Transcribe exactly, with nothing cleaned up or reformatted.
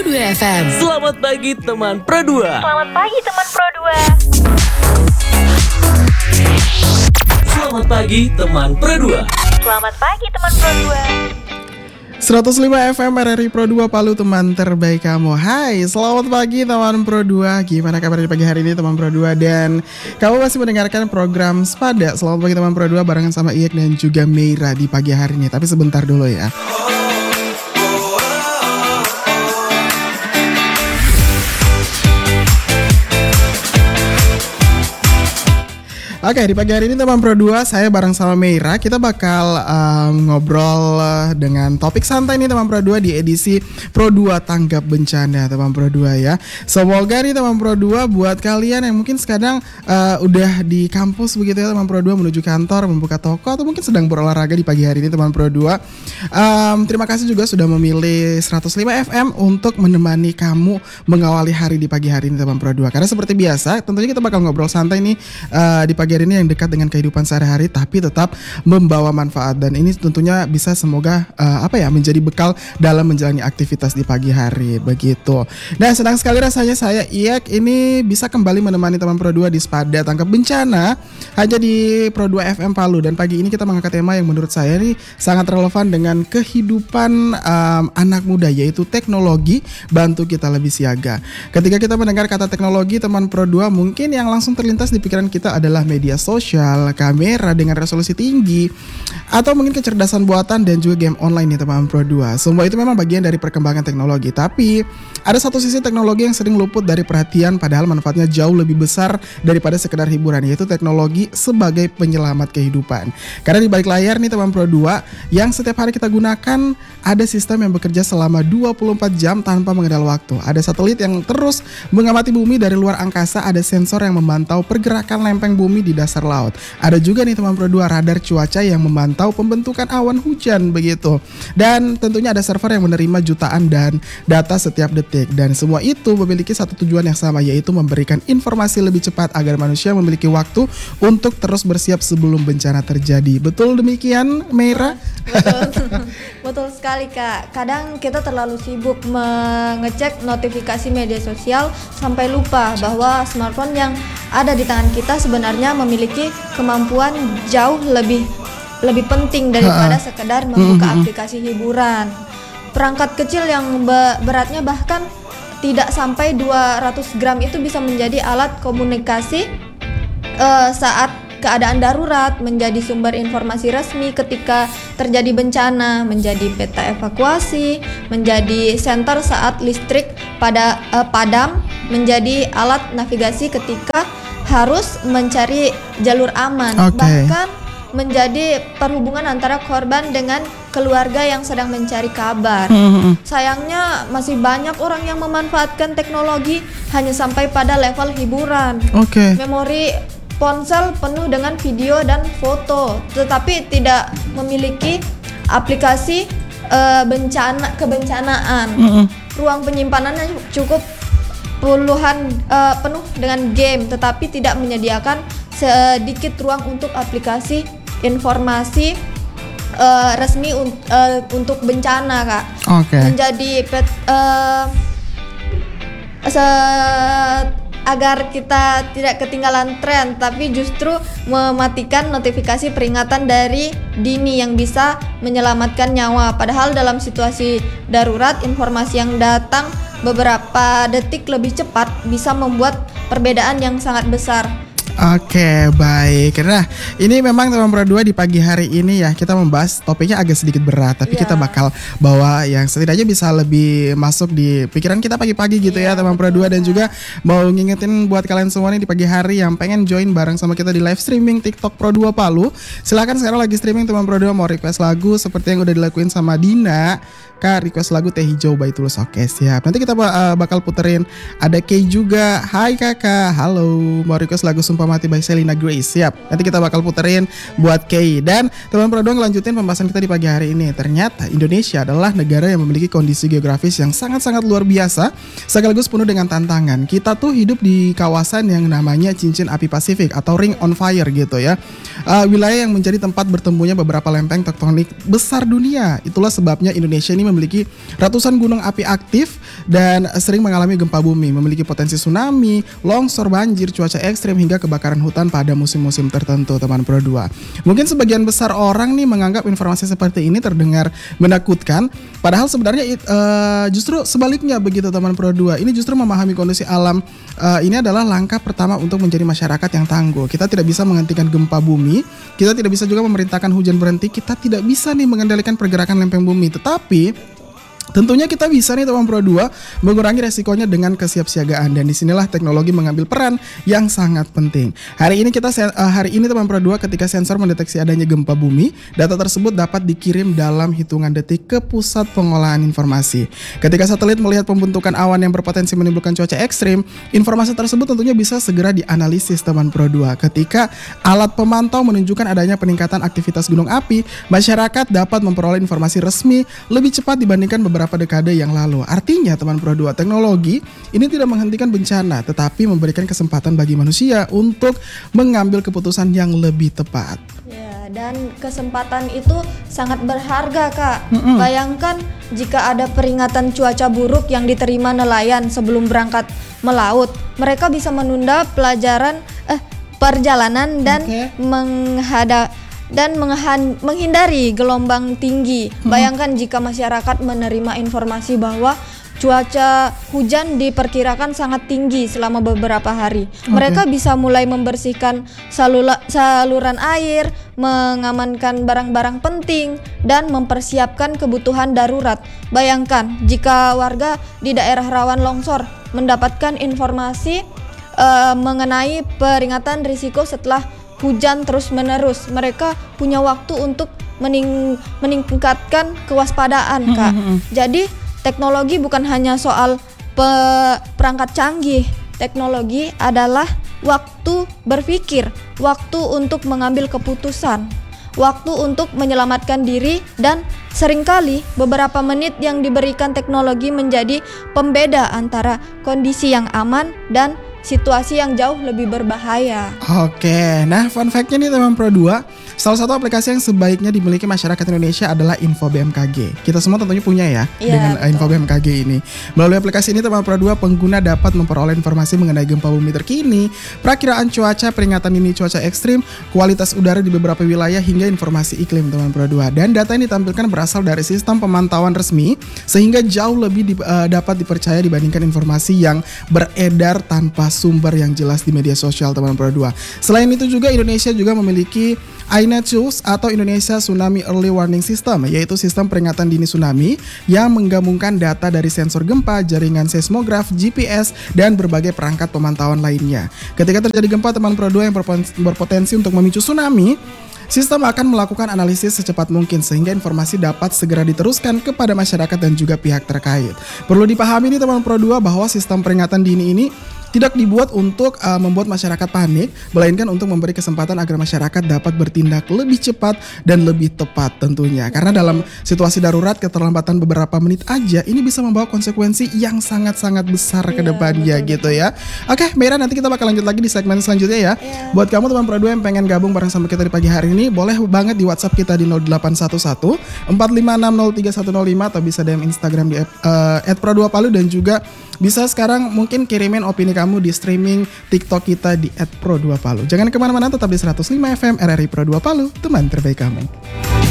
dua F M. Selamat pagi teman Pro dua. Selamat pagi teman Pro dua. Selamat pagi teman Pro dua. Selamat pagi teman Pro dua. seratus lima F M R R I Pro dua Palu, teman terbaik kamu. Hai, selamat pagi teman Pro dua. Gimana kabar di pagi hari ini teman Pro dua? Dan kamu masih mendengarkan program Spada. Selamat pagi teman Pro dua barengan sama Iyek dan juga Meira di pagi hari ini. Tapi sebentar dulu ya. Oke, di pagi hari ini teman Pro dua, saya bareng sama Meira. Kita bakal um, ngobrol uh, dengan topik santai nih teman Pro dua di edisi Pro dua Tanggap Bencana teman Pro dua ya. Semoga nih teman Pro dua buat kalian yang mungkin sekarang uh, udah di kampus begitu ya teman Pro dua, menuju kantor, membuka toko, atau mungkin sedang berolahraga di pagi hari ini teman Pro dua. um, Terima kasih juga sudah memilih seratus lima F M untuk menemani kamu mengawali hari di pagi hari ini teman Pro dua. Karena seperti biasa tentunya kita bakal ngobrol santai nih uh, di pagi hari ini yang dekat dengan kehidupan sehari-hari tapi tetap membawa manfaat, dan ini tentunya bisa semoga uh, apa ya menjadi bekal dalam menjalani aktivitas di pagi hari begitu. Nah, senang sekali rasanya saya Iyek ini bisa kembali menemani teman Pro dua di Spada Tanggap Bencana hanya di Pro dua F M Palu, dan pagi ini kita mengangkat tema yang menurut saya nih sangat relevan dengan kehidupan um, anak muda, yaitu teknologi bantu kita lebih siaga. Ketika kita mendengar kata teknologi teman Pro dua, mungkin yang langsung terlintas di pikiran kita adalah media sosial, kamera dengan resolusi tinggi, atau mungkin kecerdasan buatan dan juga game online nih teman Pro dua. Semua itu memang bagian dari perkembangan teknologi, tapi ada satu sisi teknologi yang sering luput dari perhatian padahal manfaatnya jauh lebih besar daripada sekedar hiburan, yaitu teknologi sebagai penyelamat kehidupan. Karena di balik layar nih teman Pro dua yang setiap hari kita gunakan, ada sistem yang bekerja selama dua puluh empat jam tanpa mengenal waktu. Ada satelit yang terus mengamati bumi dari luar angkasa, ada sensor yang memantau pergerakan lempeng bumi di dasar laut. Ada juga nih teman Pro dua radar cuaca yang memantau pembentukan awan hujan begitu. Dan tentunya ada server yang menerima jutaan dan data setiap detik, dan semua itu memiliki satu tujuan yang sama, yaitu memberikan informasi lebih cepat agar manusia memiliki waktu untuk terus bersiap sebelum bencana terjadi. Betul demikian, Meira? Betul. Betul sekali Kak. Kadang kita terlalu sibuk mengecek notifikasi media sosial sampai lupa bahwa smartphone yang ada di tangan kita sebenarnya memiliki kemampuan jauh lebih lebih penting daripada sekedar membuka aplikasi hiburan. Perangkat kecil yang be- beratnya bahkan tidak sampai dua ratus gram itu bisa menjadi alat komunikasi uh, saat keadaan darurat, menjadi sumber informasi resmi ketika terjadi bencana, menjadi peta evakuasi, menjadi senter saat listrik pada uh, padam, menjadi alat navigasi ketika harus mencari jalur aman, okay. bahkan menjadi perhubungan antara korban dengan keluarga yang sedang mencari kabar. Mm-hmm. Sayangnya masih banyak orang yang memanfaatkan teknologi hanya sampai pada level hiburan. Okay. Memori ponsel penuh dengan video dan foto, tetapi tidak memiliki aplikasi uh, bencana kebencanaan. Mm-hmm. Ruang penyimpanannya cukup puluhan uh, penuh dengan game, tetapi tidak menyediakan sedikit ruang untuk aplikasi informasi uh, resmi un- uh, untuk bencana, Kak. Okay. Menjadi pet, uh, se- agar kita tidak ketinggalan tren, tapi justru mematikan notifikasi peringatan dari dini yang bisa menyelamatkan nyawa. Padahal dalam situasi darurat, informasi yang datang beberapa detik lebih cepat bisa membuat perbedaan yang sangat besar. Oke, baik. Nah, ini memang teman Pro dua di pagi hari ini ya kita membahas topiknya agak sedikit berat, tapi yeah. kita bakal bawa yang setidaknya bisa lebih masuk di pikiran kita pagi-pagi gitu yeah, ya teman Pro dua, dan juga mau ngingetin buat kalian semua nih di pagi hari yang pengen join bareng sama kita di live streaming TikTok Pro dua Palu. Silakan sekarang lagi streaming teman Pro dua, mau request lagu seperti yang udah dilakuin sama Dina. Kak, request lagu Teh Hijau by Tulus. Oke, siap. Nanti kita uh, bakal puterin. Ada Kay juga. Hai kakak, halo. Mau request lagu Sumpah Informative by Selina Grace. Siap, nanti kita bakal puterin buat Kay. Dan teman Pro dua ngelanjutin pembahasan kita di pagi hari ini. Ternyata Indonesia adalah negara yang memiliki kondisi geografis yang sangat-sangat luar biasa, sekaligus penuh dengan tantangan. Kita tuh hidup di kawasan yang namanya cincin api Pasifik atau Ring on Fire gitu ya. Uh, wilayah yang menjadi tempat bertemunya beberapa lempeng tektonik besar dunia. Itulah sebabnya Indonesia ini memiliki ratusan gunung api aktif dan sering mengalami gempa bumi, memiliki potensi tsunami, longsor, banjir, cuaca ekstrim hingga kebakaran hutan pada musim-musim tertentu, teman Pro dua. Mungkin sebagian besar orang nih menganggap informasi seperti ini terdengar menakutkan, padahal sebenarnya uh, justru sebaliknya begitu, teman Pro dua. Ini justru memahami kondisi alam uh, ini adalah langkah pertama untuk menjadi masyarakat yang tangguh. Kita tidak bisa menghentikan gempa bumi, kita tidak bisa juga memerintahkan hujan berhenti, kita tidak bisa nih mengendalikan pergerakan lempeng bumi, tetapi tentunya kita bisa nih teman Pro dua mengurangi resikonya dengan kesiapsiagaan, dan disinilah teknologi mengambil peran yang sangat penting. Hari ini kita uh, hari ini teman Pro dua, ketika sensor mendeteksi adanya gempa bumi, data tersebut dapat dikirim dalam hitungan detik ke pusat pengolahan informasi. Ketika satelit melihat pembentukan awan yang berpotensi menimbulkan cuaca ekstrim, informasi tersebut tentunya bisa segera dianalisis teman Pro dua. Ketika alat pemantau menunjukkan adanya peningkatan aktivitas gunung api, masyarakat dapat memperoleh informasi resmi lebih cepat dibandingkan beberapa beberapa dekade yang lalu. Artinya teman Pro dua, teknologi ini tidak menghentikan bencana, tetapi memberikan kesempatan bagi manusia untuk mengambil keputusan yang lebih tepat. Ya, dan kesempatan itu sangat berharga, Kak. Mm-mm. Bayangkan jika ada peringatan cuaca buruk yang diterima nelayan sebelum berangkat melaut, mereka bisa menunda pelajaran eh perjalanan dan okay. menghadap dan menghan, menghindari gelombang tinggi. Hmm. Bayangkan jika masyarakat menerima informasi bahwa cuaca hujan diperkirakan sangat tinggi selama beberapa hari. Okay. Mereka bisa mulai membersihkan salula, saluran air, mengamankan barang-barang penting, dan mempersiapkan kebutuhan darurat. Bayangkan jika warga di daerah rawan longsor mendapatkan informasi uh, mengenai peringatan risiko setelah hujan terus-menerus, mereka punya waktu untuk mening- meningkatkan kewaspadaan, Kak. Mm-hmm. Jadi teknologi bukan hanya soal pe- perangkat canggih. Teknologi adalah waktu berpikir, waktu untuk mengambil keputusan, waktu untuk menyelamatkan diri, dan seringkali beberapa menit yang diberikan teknologi menjadi pembeda antara kondisi yang aman dan situasi yang jauh lebih berbahaya. Oke, nah fun fact-nya nih teman Pro dua, salah satu aplikasi yang sebaiknya dimiliki masyarakat Indonesia adalah Info B M K G. Kita semua tentunya punya ya, ya dengan betul. Info B M K G ini. Melalui aplikasi ini teman Pro dua, pengguna dapat memperoleh informasi mengenai gempa bumi terkini, perakiraan cuaca, peringatan dini cuaca ekstrim, kualitas udara di beberapa wilayah, hingga informasi iklim teman Pro dua. Dan data yang ditampilkan berasal dari sistem pemantauan resmi, sehingga jauh lebih di, uh, dapat dipercaya dibandingkan informasi yang beredar tanpa sumber yang jelas di media sosial teman Pro dua. Selain itu juga Indonesia juga memiliki iNetSUS atau Indonesia Tsunami Early Warning System, yaitu sistem peringatan dini tsunami yang menggabungkan data dari sensor gempa, jaringan seismograf, G P S, dan berbagai perangkat pemantauan lainnya. Ketika terjadi gempa teman Pro dua yang berpotensi untuk memicu tsunami, sistem akan melakukan analisis secepat mungkin sehingga informasi dapat segera diteruskan kepada masyarakat dan juga pihak terkait. Perlu dipahami nih teman Pro dua bahwa sistem peringatan dini ini tidak dibuat untuk uh, membuat masyarakat panik, melainkan untuk memberi kesempatan agar masyarakat dapat bertindak lebih cepat dan lebih tepat tentunya. Karena dalam situasi darurat, keterlambatan beberapa menit aja ini bisa membawa konsekuensi yang sangat-sangat besar ke depannya betul, gitu ya. Oke, Mira, nanti kita bakal lanjut lagi di segmen selanjutnya ya. Iya. Buat kamu teman Pro dua yang pengen gabung bareng sama kita di pagi hari ini, boleh banget di WhatsApp kita di nol delapan satu satu empat lima enam nol tiga satu nol lima atau bisa D M Instagram di uh, et pro dua palu, dan juga bisa sekarang mungkin kirimin opini kamu di streaming TikTok kita di et pro dua palu. Jangan kemana-mana, tetap di seratus lima F M R R I Pro dua Palu, teman terbaik kamu.